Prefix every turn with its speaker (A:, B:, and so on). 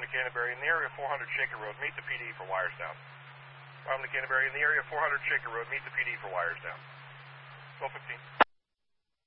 A: to Canterbury in the area 400 Shaker Road. Meet the PD for wires down. Robin to Canterbury in the area 400 Shaker Road. Meet the PD for wires down. 12:15.